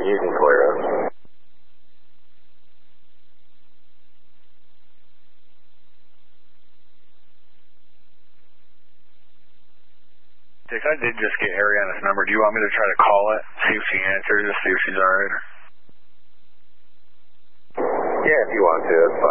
you can clear it. Dick, I did just get Ariana's number. Do you want me to try to call it, see if she answers, just see if she's alright? Yeah, if you want to, it's fine.